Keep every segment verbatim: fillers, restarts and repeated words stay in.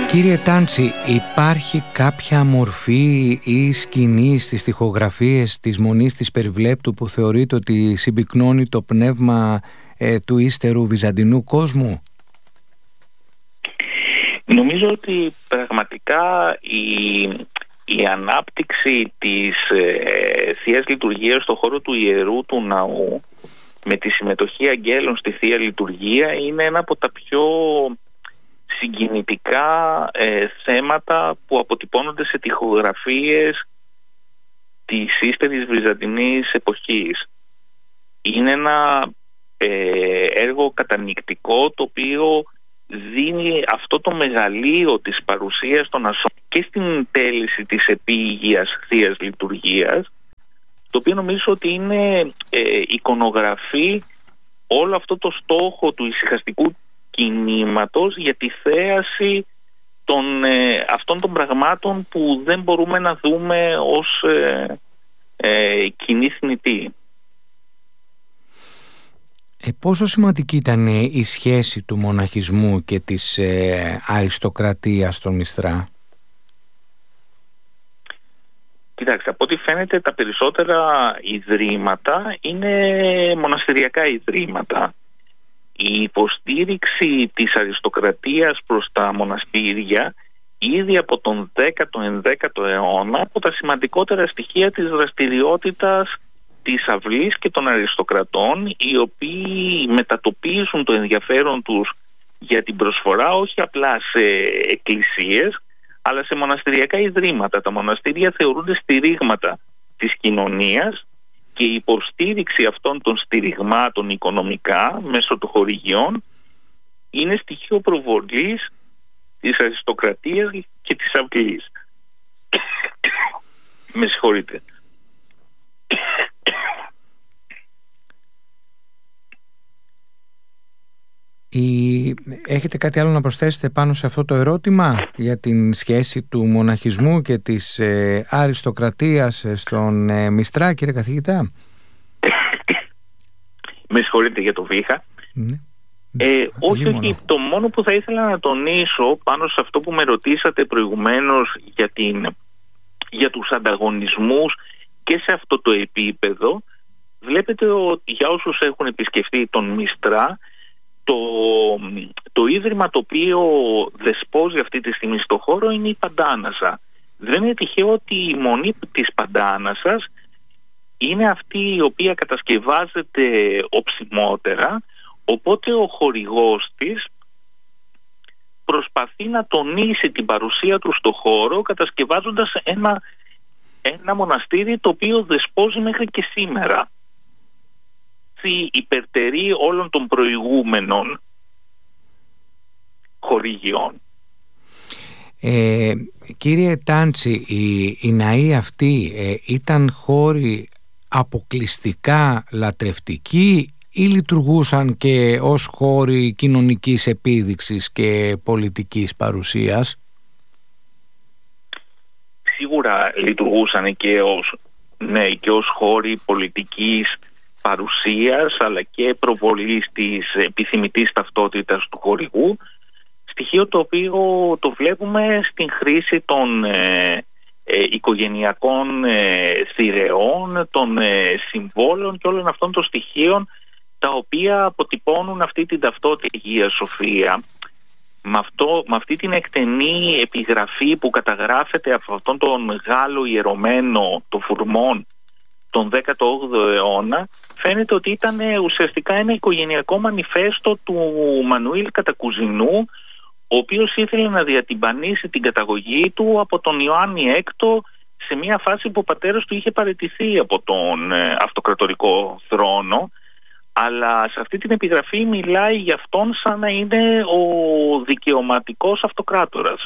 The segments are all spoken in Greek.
Κύριε Τάντσι, υπάρχει κάποια μορφή ή σκηνή στις στιχογραφίες της Μονής της Περιβλέπτου που θεωρείται ότι συμπυκνώνει το πνεύμα ε, του ύστερου βυζαντινού κόσμου? Νομίζω ότι πραγματικά η, η ανάπτυξη της ε, Θείας Λειτουργίας στον χώρο του ιερού του ναού με τη συμμετοχή αγγέλων στη Θεία Λειτουργία είναι ένα από τα πιο συγκινητικά ε, θέματα που αποτυπώνονται σε τοιχογραφίες της ύστερης βυζαντινής εποχής. Είναι ένα ε, έργο κατανοητικό το οποίο δίνει αυτό το μεγαλείο της παρουσίας των ασώων και στην τέλεση της επίγειας Θείας Λειτουργίας, το οποίο νομίζω ότι είναι ε, εικονογραφή όλο αυτό το στόχο του ησυχαστικού κινήματος για τη θέαση των, ε, αυτών των πραγμάτων που δεν μπορούμε να δούμε ως ε, ε, κοινή θνητή. Ε, πόσο σημαντική ήταν η σχέση του μοναχισμού και της ε, αριστοκρατίας στον Μυστρά? Κοιτάξτε, από ό,τι φαίνεται τα περισσότερα ιδρύματα είναι μοναστηριακά ιδρύματα. Η υποστήριξη της αριστοκρατίας προς τα μοναστήρια ήδη από τον δέκατο ενδέκατο αιώνα από τα σημαντικότερα στοιχεία της δραστηριότητας της αυλής και των αριστοκρατών, οι οποίοι μετατοπίζουν το ενδιαφέρον τους για την προσφορά όχι απλά σε εκκλησίες αλλά σε μοναστηριακά ιδρύματα. Τα μοναστήρια θεωρούνται στηρίγματα της κοινωνίας και η υποστήριξη αυτών των στηριγμάτων οικονομικά μέσω των χορηγιών είναι στοιχείο προβολής της αριστοκρατίας και της αυλής. Με συγχωρείτε. Η... Έχετε κάτι άλλο να προσθέσετε πάνω σε αυτό το ερώτημα για την σχέση του μοναχισμού και της ε, αριστοκρατίας στον ε, Μυστρά, κύριε καθηγητά? Με συγχωρείτε για το βήχα. Ναι. Ε, όχι, όχι. Το μόνο που θα ήθελα να τονίσω πάνω σε αυτό που με ρωτήσατε προηγουμένως για, την, για τους ανταγωνισμούς και σε αυτό το επίπεδο, βλέπετε ότι για όσους έχουν επισκεφτεί τον Μυστρά, Το, το ίδρυμα το οποίο δεσπόζει αυτή τη στιγμή στο χώρο είναι η Παντάνασα. Δεν είναι τυχαίο ότι η μονή της Παντάνασας είναι αυτή η οποία κατασκευάζεται οψιμότερα, οπότε ο χορηγός της προσπαθεί να τονίσει την παρουσία του στο χώρο κατασκευάζοντας ένα, ένα μοναστήρι το οποίο δεσπόζει μέχρι και σήμερα. Υπερτερεί όλων των προηγούμενων χορηγιών. Ε, κύριε Τάντσι, οι, οι ναοί αυτοί ε, ήταν χώροι αποκλειστικά λατρευτικοί ή λειτουργούσαν και ως χώροι κοινωνικής επίδειξης και πολιτικής παρουσίας? Σίγουρα λειτουργούσαν και ως, ναι, και ως χώροι πολιτικής παρουσίας αλλά και προβολής της επιθυμητής ταυτότητας του χορηγού, στοιχείο το οποίο το βλέπουμε στην χρήση των ε, ε, οικογενειακών ε, θηρεών, των ε, συμβόλων και όλων αυτών των στοιχείων τα οποία αποτυπώνουν αυτή την ταυτότητα Αγία Σοφία. Με, αυτό, με αυτή την εκτενή επιγραφή που καταγράφεται από αυτόν τον Γάλλο ιερωμένο, το Φουρμόν, τον δέκατο όγδοο αιώνα, φαίνεται ότι ήταν ουσιαστικά ένα οικογενειακό μανιφέστο του Μανουήλ Κατακουζινού, ο οποίος ήθελε να διατυμπανίσει την καταγωγή του από τον Ιωάννη Έκτο σε μια φάση που ο πατέρας του είχε παραιτηθεί από τον αυτοκρατορικό θρόνο, αλλά σε αυτή την επιγραφή μιλάει για αυτόν σαν να είναι ο δικαιωματικός αυτοκράτορας.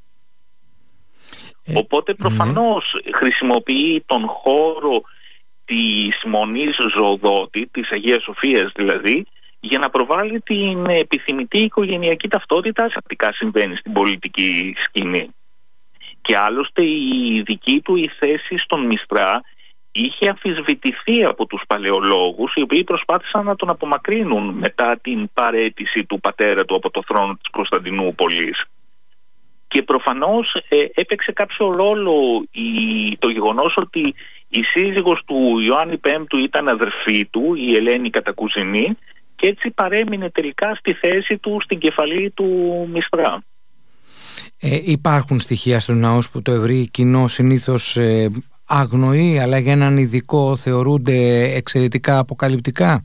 Ε, Οπότε προφανώς ναι. χρησιμοποιεί τον χώρο της Μονής Ζωοδότη, της Αγίας Σοφίας δηλαδή, για να προβάλλει την επιθυμητή οικογενειακή ταυτότητα. Σαφτικά συμβαίνει στην πολιτική σκηνή. Και άλλωστε η δική του η θέση στον Μυστρά είχε αμφισβητηθεί από τους παλαιολόγους, οι οποίοι προσπάθησαν να τον απομακρύνουν μετά την παραίτηση του πατέρα του από το θρόνο της Κωνσταντινούπολης. Και προφανώς ε, έπαιξε κάποιο ρόλο η, το γεγονός ότι η σύζυγος του Ιωάννη Πέμπτου ήταν αδερφή του, η Ελένη Κατακουζινή, και έτσι παρέμεινε τελικά στη θέση του στην κεφαλή του Μυστρά. Ε, υπάρχουν στοιχεία στους ναούς που το ευρύ κοινό συνήθως ε, αγνοεί, αλλά για έναν ειδικό θεωρούνται εξαιρετικά αποκαλυπτικά?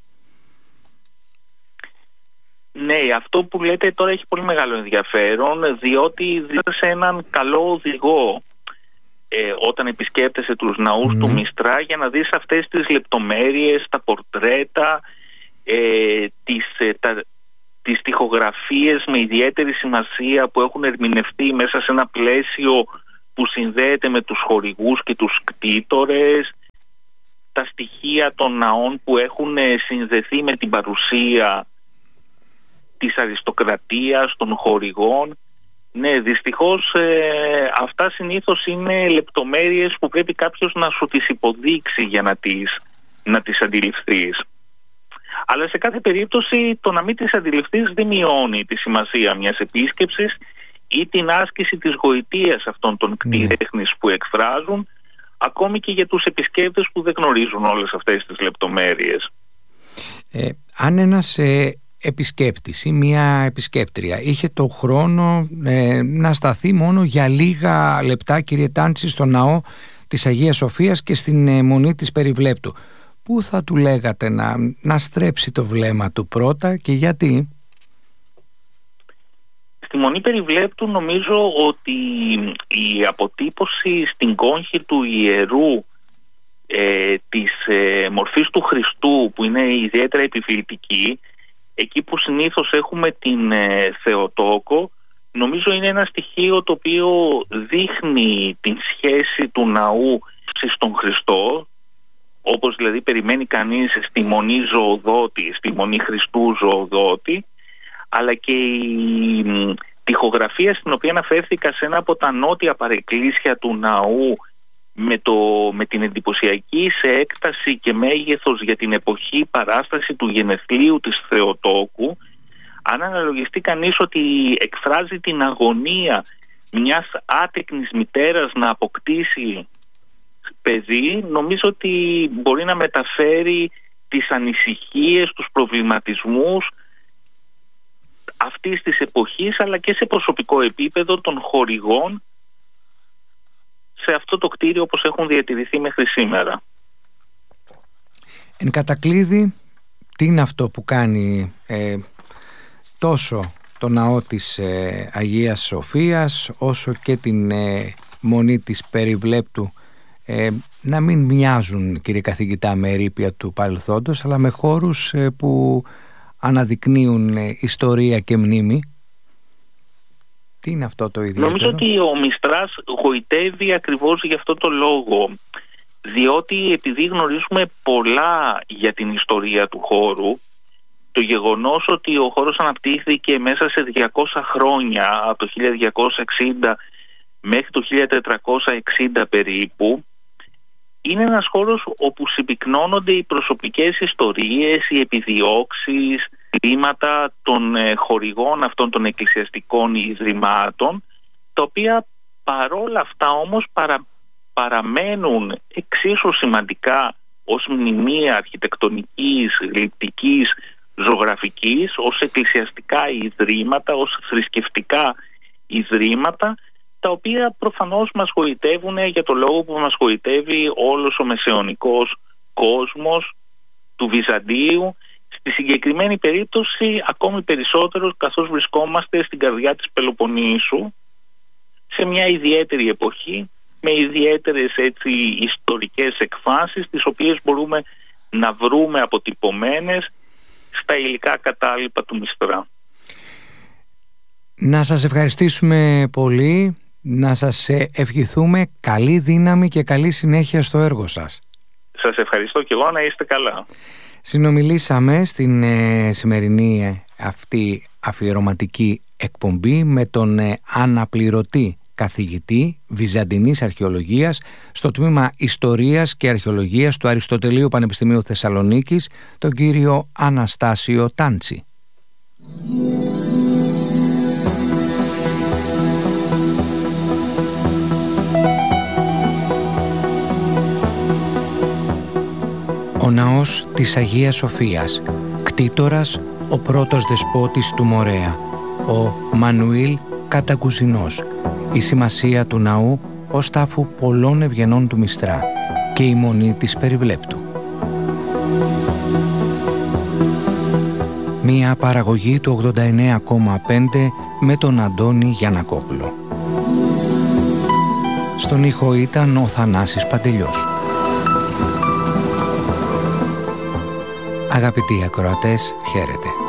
Ναι, αυτό που λέτε τώρα έχει πολύ μεγάλο ενδιαφέρον, διότι δίνει έναν καλό οδηγό ε, όταν επισκέπτεσαι τους ναούς mm. του Μυστρά, για να δεις αυτές τις λεπτομέρειες, τα πορτρέτα, ε, τις, ε, τα, τις τοιχογραφίες με ιδιαίτερη σημασία που έχουν ερμηνευτεί μέσα σε ένα πλαίσιο που συνδέεται με τους χορηγούς και τους κτήτορες, τα στοιχεία των ναών που έχουν συνδεθεί με την παρουσία της αριστοκρατίας, των χορηγών. Ναι, δυστυχώς ε, αυτά συνήθως είναι λεπτομέρειες που πρέπει κάποιος να σου τις υποδείξει για να τις, να τις αντιληφθείς. Αλλά σε κάθε περίπτωση το να μην τις αντιληφθείς δεν μειώνει τη σημασία μιας επίσκεψης ή την άσκηση της γοητείας αυτών των κτήρεχνης που εκφράζουν, ακόμη και για τους επισκέπτες που δεν γνωρίζουν όλες αυτές τις λεπτομέρειες. Ε, αν ένας ε, επισκέπτης ή μια επισκέπτρια είχε το χρόνο ε, να σταθεί μόνο για λίγα λεπτά, κύριε Τάντσι, στο ναό της Αγίας Σοφίας και στην ε, Μονή της Περιβλέπτου, πού θα του λέγατε να, να στρέψει το βλέμμα του πρώτα και γιατί? Στη Μονή Περιβλέπτου νομίζω ότι η αποτύπωση στην κόγχη του ιερού ε, της ε, μορφής του Χριστού, που είναι ιδιαίτερα επιφυλητική, εκεί που συνήθως έχουμε την ε, Θεοτόκο, νομίζω είναι ένα στοιχείο το οποίο δείχνει την σχέση του ναού στον Χριστό, όπως δηλαδή περιμένει κανείς στη Μονή Ζωοδότη, στη Μονή Χριστού Ζωοδότη, αλλά και η τοιχογραφία στην οποία αναφέρθηκα σε ένα από τα νότια παρεκκλήσια του ναού, με, το, με την εντυπωσιακή σε έκταση και μέγεθος για την εποχή παράσταση του γενεθλίου της Θεοτόκου, αν αναλογιστεί κανείς ότι εκφράζει την αγωνία μιας άτεκνης μητέρας να αποκτήσει παιδί, νομίζω ότι μπορεί να μεταφέρει τις ανησυχίες, τους προβληματισμούς αυτής της εποχής, αλλά και σε προσωπικό επίπεδο των χορηγών σε αυτό το κτίριο όπως έχουν διατηρηθεί μέχρι σήμερα. Εν κατακλείδη, τι είναι αυτό που κάνει ε, τόσο το ναό της ε, Αγίας Σοφίας όσο και την ε, Μονή της Περιβλέπτου ε, να μην μοιάζουν, κύριε καθηγητά, με ερείπια του παρελθόντος, αλλά με χώρους ε, που αναδεικνύουν ε, ιστορία και μνήμη? Τι είναι αυτό το ιδιαίτερο? Νομίζω ότι ο Μυστράς γοητεύει ακριβώς γι' αυτό το λόγο, διότι επειδή γνωρίζουμε πολλά για την ιστορία του χώρου, το γεγονός ότι ο χώρος αναπτύχθηκε μέσα σε διακόσια χρόνια, από το χίλια διακόσια εξήντα μέχρι το χίλια τετρακόσια εξήντα περίπου, είναι ένας χώρος όπου συμπυκνώνονται οι προσωπικές ιστορίες, οι επιδιώξεις, βήματα των χορηγών αυτών των εκκλησιαστικών ιδρυμάτων, τα οποία παρόλα αυτά όμως παρα, παραμένουν εξίσου σημαντικά ως μνημεία αρχιτεκτονικής, γλυπτικής, ζωγραφικής, ως εκκλησιαστικά ιδρύματα, ως θρησκευτικά ιδρύματα, τα οποία προφανώς μας γοητεύουν για το λόγο που μας γοητεύει όλος ο μεσαιωνικός κόσμος του Βυζαντίου, στη συγκεκριμένη περίπτωση ακόμη περισσότερο καθώς βρισκόμαστε στην καρδιά της Πελοποννήσου, σε μια ιδιαίτερη εποχή με ιδιαίτερες έτσι ιστορικές εκφάνσεις, τις οποίες μπορούμε να βρούμε αποτυπωμένες στα υλικά κατάλοιπα του Μυστρά. Να σας ευχαριστήσουμε πολύ, να σας ευχηθούμε καλή δύναμη και καλή συνέχεια στο έργο σας. Σας ευχαριστώ και εγώ, να είστε καλά. Συνομιλήσαμε στην ε, σημερινή ε, αυτή αφιερωματική εκπομπή με τον ε, αναπληρωτή καθηγητή Βυζαντινής Αρχαιολογίας στο τμήμα Ιστορίας και Αρχαιολογίας του Αριστοτελείου Πανεπιστημίου Θεσσαλονίκης, τον κύριο Αναστάσιο Τάντσι. της Αγίας Σοφίας, κτήτορας ο πρώτος δεσπότης του Μορέα, ο Μανουήλ Κατακουζινός, η σημασία του ναού ως τάφου πολλών ευγενών του Μιστρά και η μονή της Περιβλέπτου. Μία παραγωγή του ογδόντα εννέα κόμμα πέντε με τον Αντώνη Γιαννακόπουλο. Στον ήχο ήταν ο Θανάσης Παντελιός. Αγαπητοί ακροατές, χαίρετε.